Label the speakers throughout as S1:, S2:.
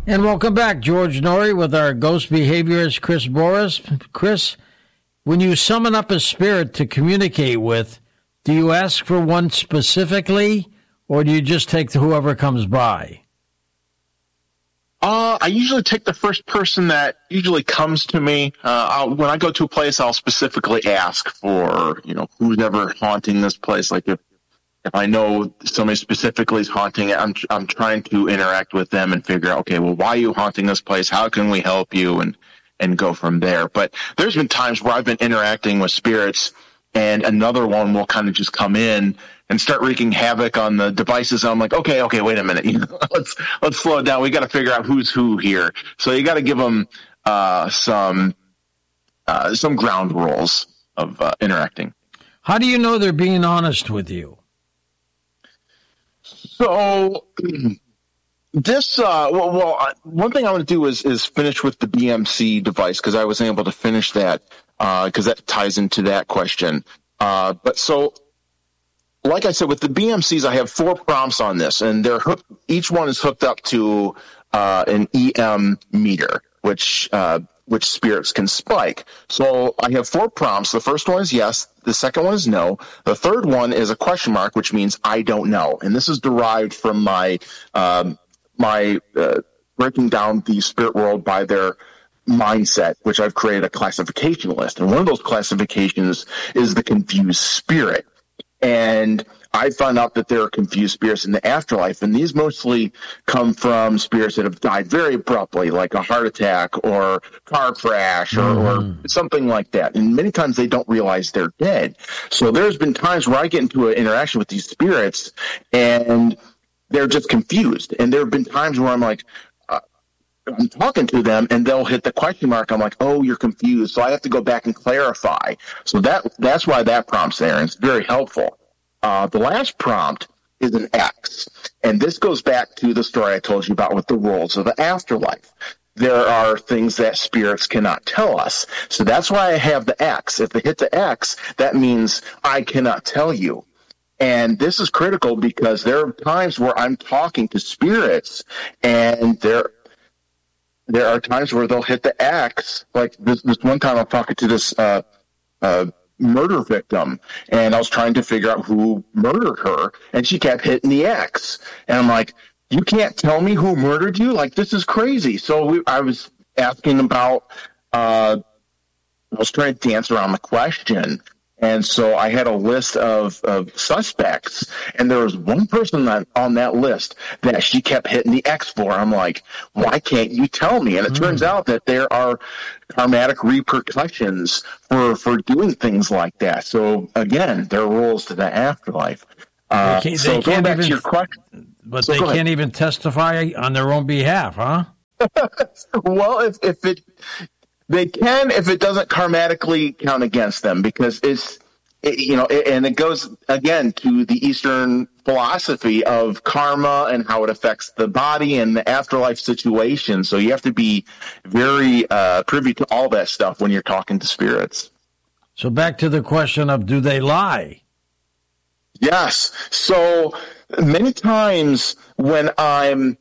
S1: And welcome back, George Noory, with our ghost behaviorist, Chris Boris. Chris, when you summon up a spirit to communicate with, do you ask for one specifically, or do you just take whoever comes by?
S2: I usually take the first person that usually comes to me. When I go to a place, I'll specifically ask for, who's ever haunting this place. Like if I know somebody specifically is haunting it, I'm trying to interact with them and figure out, okay, well, why are you haunting this place? How can we help you? And go from there. But there's been times where I've been interacting with spirits and another one will kind of just come in and start wreaking havoc on the devices. I'm like, okay, wait a minute. Let's slow it down. We got to figure out who's who here. So you got to give them some ground rules of interacting.
S1: How do you know they're being honest with you?
S2: So this, one thing I want to do is finish with the BMC device because I wasn't able to finish that because that ties into that question. But so, like I said, with the BMCs, I have 4 prompts on this, and they're each one is hooked up to an EM meter, which spirits can spike. So I have 4 prompts. The first one is yes. The second one is no. The third one is a question mark, which means I don't know. And this is derived from my breaking down the spirit world by their mindset, which I've created a classification list. And one of those classifications is the confused spirit. And I found out that there are confused spirits in the afterlife, and these mostly come from spirits that have died very abruptly, like a heart attack or car crash or something like that. And many times they don't realize they're dead. So there's been times where I get into an interaction with these spirits, and they're just confused. And there have been times where I'm like, I'm talking to them and they'll hit the question mark. I'm like, oh, you're confused. So I have to go back and clarify. So that's why that prompt's there, and it's very helpful. The last prompt is an X. And this goes back to the story I told you about with the rules of the afterlife. There are things that spirits cannot tell us. So that's why I have the X. If they hit the X, that means I cannot tell you. And this is critical because there are times where I'm talking to spirits and there are times where they'll hit the X. Like this one time I'm talking to this murder victim, and I was trying to figure out who murdered her, and she kept hitting the X. And I'm like, you can't tell me who murdered you? Like, this is crazy. So I was asking about, I was trying to dance around the question. And so I had a list of suspects, and there was one person on that list that she kept hitting the X for. I'm like, why can't you tell me? And it turns out that there are karmatic repercussions for doing things like that. So again, there are rules to the afterlife. So going back to your question.
S1: But they can't even testify on their own behalf, huh?
S2: Well, they can if it doesn't karmatically count against them, because and it goes again to the Eastern philosophy of karma and how it affects the body and the afterlife situation. So you have to be very privy to all that stuff when you're talking to spirits.
S1: So back to the question of, do they lie?
S2: Yes. So many times when I'm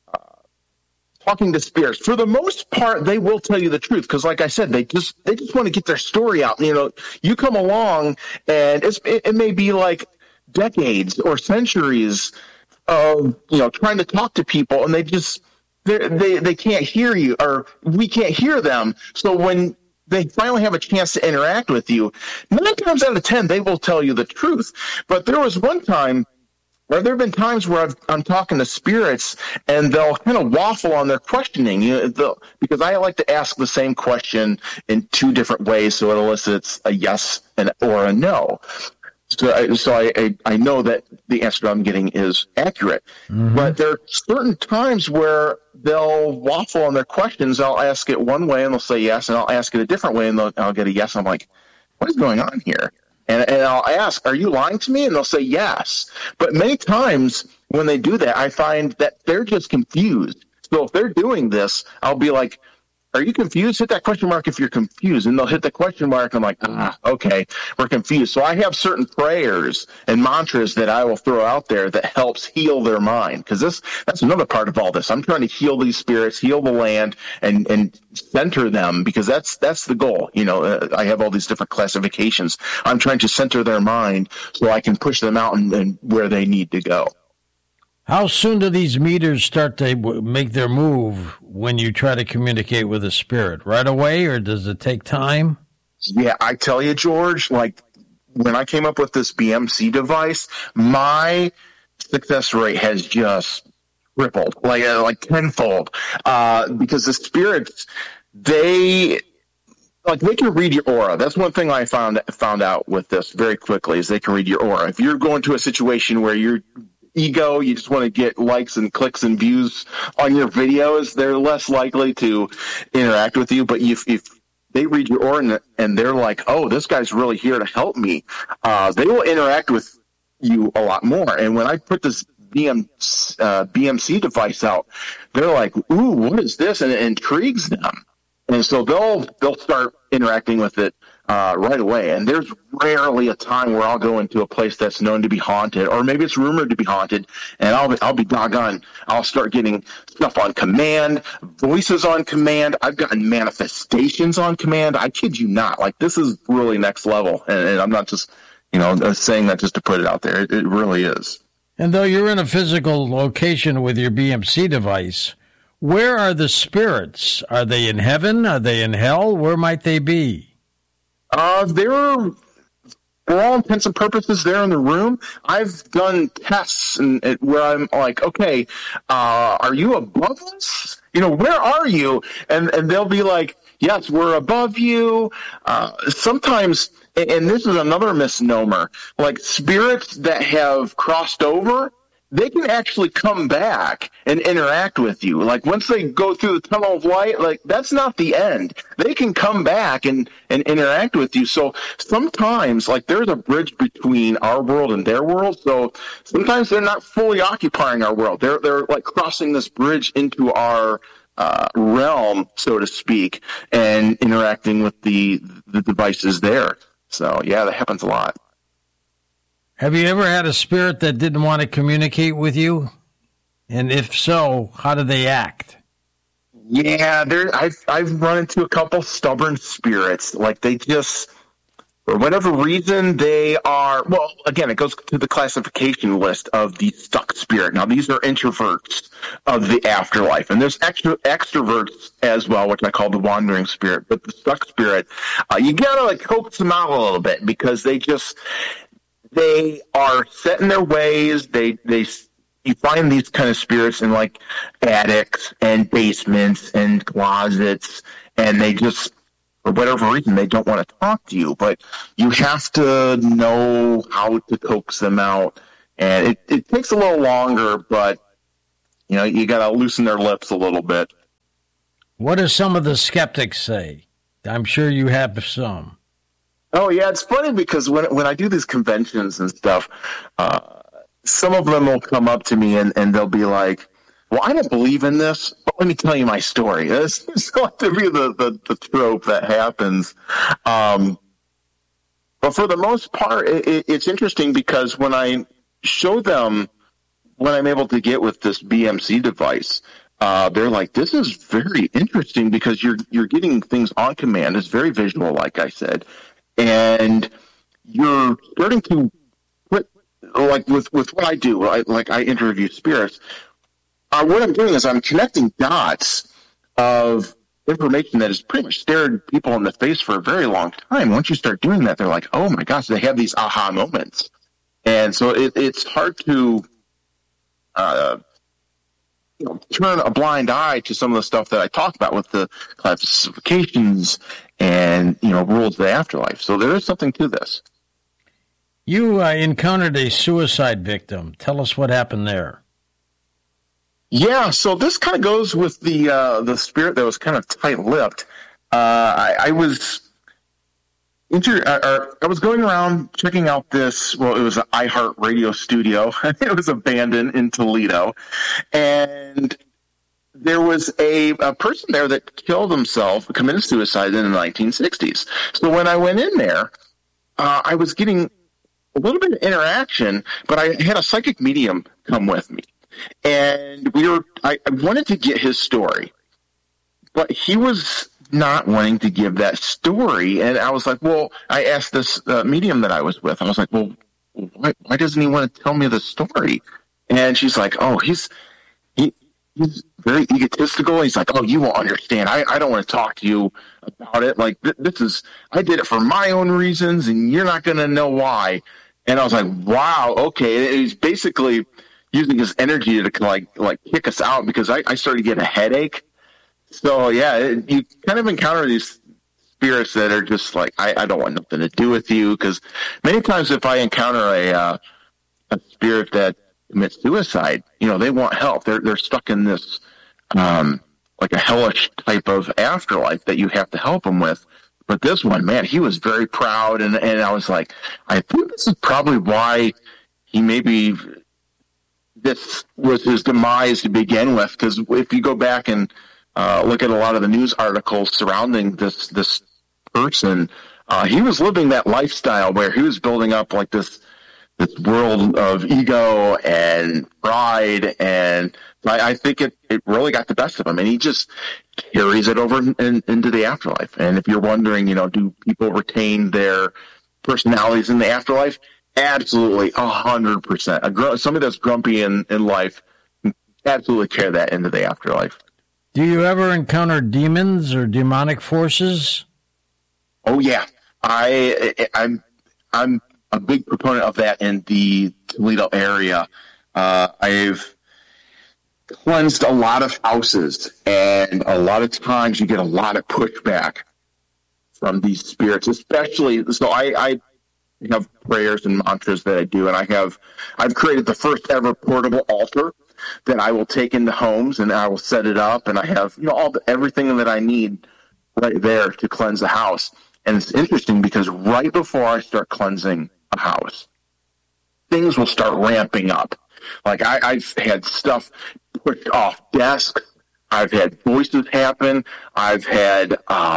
S2: talking to spirits, for the most part, they will tell you the truth. Because like I said, they just want to get their story out. You come along and it may be like decades or centuries of, trying to talk to people, and they can't hear you, or we can't hear them. So when they finally have a chance to interact with you, 9 times out of 10, they will tell you the truth. But there was one time where there have been times where I'm talking to spirits and they'll kind of waffle on their questioning, because I like to ask the same question in 2 different ways, so it elicits a yes or a no. So I know that the answer I'm getting is accurate. Mm-hmm. But there are certain times where they'll waffle on their questions. I'll ask it one way and they'll say yes, and I'll ask it a different way and I'll get a yes. I'm like, what is going on here? And I'll ask, are you lying to me? And they'll say yes. But many times when they do that, I find that they're just confused. So if they're doing this, I'll be like, are you confused? Hit that question mark if you're confused. And they'll hit the question mark. I'm like, okay, we're confused. So I have certain prayers and mantras that I will throw out there that helps heal their mind. Because that's another part of all this. I'm trying to heal these spirits, heal the land, and center them, because that's the goal. I have all these different classifications. I'm trying to center their mind so I can push them out and where they need to go.
S1: How soon do these meters start to make their move when you try to communicate with a spirit? Right away, or does it take time?
S2: Yeah, I tell you, George, like when I came up with this BMC device, my success rate has just tripled, like tenfold, because the spirits, they can read your aura. That's one thing I found out with this very quickly, is they can read your aura. If you're going to a situation where you're ego, you just want to get likes and clicks and views on your videos, they're less likely to interact with you. But if they read your aura and they're like, oh, this guy's really here to help me, they will interact with you a lot more. And when I put this BMC device out, they're like, ooh, what is this? And it intrigues them. And so they'll start interacting with it right away. And there's rarely a time where I'll go into a place that's known to be haunted, or maybe it's rumored to be haunted, and I'll be doggone. I'll start getting stuff on command, voices on command. I've gotten manifestations on command. I kid you not. Like, this is really next level. And I'm not just, saying that just to put it out there. It really is.
S1: And though you're in a physical location with your BMC device, where are the spirits? Are they in heaven? Are they in hell? Where might they be?
S2: They're, for all intents and purposes, they're in the room. I've done tests where I'm like, okay, are you above us? Where are you? And they'll be like, yes, we're above you. Sometimes, and this is another misnomer, like spirits that have crossed over, they can actually come back and interact with you. Like, once they go through the tunnel of light, like, that's not the end. They can come back and interact with you. So sometimes, like, there's a bridge between our world and their world. So sometimes they're not fully occupying our world. They're like crossing this bridge into our realm, so to speak, and interacting with the devices there. So yeah, that happens a lot.
S1: Have you ever had a spirit that didn't want to communicate with you? And if so, how do they act?
S2: Yeah, I've run into a couple stubborn spirits. Like, they just, for whatever reason, they are, well, again, it goes to the classification list of the stuck spirit. Now, these are introverts of the afterlife. And there's extroverts as well, which I call the wandering spirit. But the stuck spirit, you gotta, like, coax them out a little bit, because they are set in their ways. You find these kind of spirits in, like, attics and basements and closets, and they just, for whatever reason, they don't want to talk to you. But you have to know how to coax them out, and it takes a little longer, but you got to loosen their lips a little bit.
S1: What do some of the skeptics say? I'm sure you have some.
S2: Oh, yeah, it's funny because when I do these conventions and stuff, some of them will come up to me and they'll be like, well, I don't believe in this, but let me tell you my story. This is going to be the trope that happens. But for the most part, it's interesting because when I show them what I'm able to get with this BMC device, they're like, this is very interesting because you're getting things on command. It's very visual, like I said. And you're starting to put, like, with what I do, I interview spirits. What I'm doing is I'm connecting dots of information that has pretty much stared people in the face for a very long time. Once you start doing that, they're like, oh my gosh, they have these aha moments. And so it's hard to turn a blind eye to some of the stuff that I talk about with the classifications and, rules of the afterlife. So there is something to this.
S1: You encountered a suicide victim. Tell us what happened there.
S2: Yeah, so this kind of goes with the spirit that was kind of tight-lipped. I was going around checking out this. Well, it was an iHeart radio studio. It was abandoned in Toledo, and there was a person there that killed himself, committed suicide in the 1960s. So when I went in there, I was getting a little bit of interaction, but I had a psychic medium come with me. And I wanted to get his story, but he was not wanting to give that story. And I was like, well, I asked this medium that I was with, I was like, well, why doesn't he want to tell me the story? And she's like, oh, he's very egotistical. He's like, oh, you won't understand. I don't want to talk to you about it. Like, I did it for my own reasons, and you're not going to know why. And I was like, wow, okay. He's basically using his energy to like kick us out because I started to get a headache. So yeah, you kind of encounter these spirits that are just like, I don't want nothing to do with you. Because many times if I encounter a spirit that commits suicide, they want help. They're stuck in this like a hellish type of afterlife that you have to help them with. But this one, man, he was very proud, and I was like, I think this is probably why this was his demise to begin with. Because if you go back and look at a lot of the news articles surrounding this person, he was living that lifestyle where he was building up like this world of ego and pride, and I think it really got the best of him, and he just carries it over into the afterlife. And if you're wondering, do people retain their personalities in the afterlife? Absolutely, 100%. Somebody that's grumpy in life absolutely carry that into the afterlife.
S1: Do you ever encounter demons or demonic forces?
S2: Oh yeah, I'm a big proponent of that in the Toledo area. I've cleansed a lot of houses, and a lot of times you get a lot of pushback from these spirits, especially. So I have prayers and mantras that I do, and I've created the first ever portable altar that I will take into homes, and I will set it up, and I have everything that I need right there to cleanse the house. And it's interesting because right before I start cleansing a house, things will start ramping up. Like I've had stuff pushed off desks. I've had voices happen. I've had,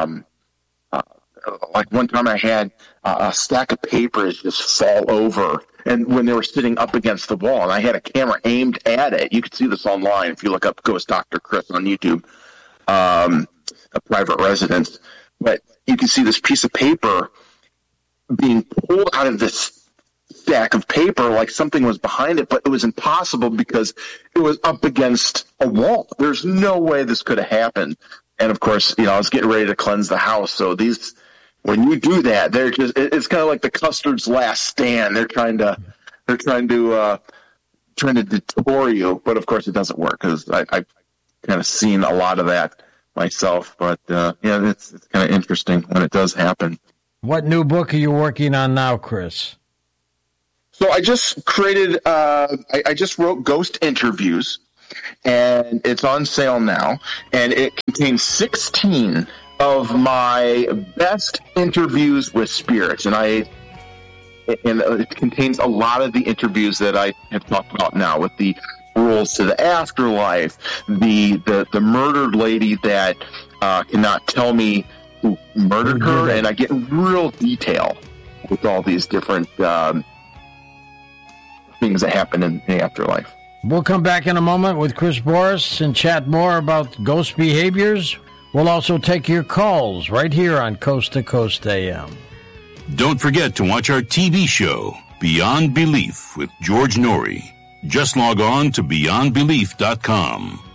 S2: like one time I had a stack of papers just fall over, and when they were sitting up against the wall, and I had a camera aimed at it. You can see this online if you look up Ghost Dr. Chris on YouTube, a private residence. But you can see this piece of paper being pulled out of this stack of paper like something was behind it, but it was impossible because it was up against a wall. There's no way this could have happened. And of course, I was getting ready to cleanse the house. So when you do that, it's kind of like the Custard's last stand. They're trying to detour you, but of course it doesn't work because I've kind of seen a lot of that myself. But it's kind of interesting when it does happen.
S1: What new book are you working on now, Chris?
S2: So I just created, I just wrote Ghost Interviews, and it's on sale now, and it contains 16 of my best interviews with spirits, and it contains a lot of the interviews that I have talked about now, with the rules to the afterlife, the murdered lady that cannot tell me who murdered her, and I get in real detail with all these different things that happen in the afterlife.
S1: We'll come back in a moment with Chris Boris and chat more about ghost behaviors. We'll also take your calls right here on Coast to Coast AM.
S3: Don't forget to watch our TV show, Beyond Belief with George Norrie. Just log on to beyondbelief.com.